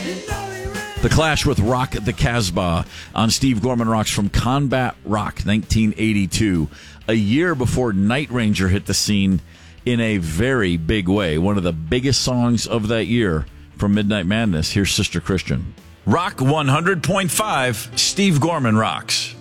The Clash with Rock the Casbah on Steve Gorman Rocks from Combat Rock, 1982, a year before Night Ranger hit the scene in a very big way. One of the biggest songs of that year from Midnight Madness. Here's Sister Christian. Rock 100.5, Steve Gorman Rocks.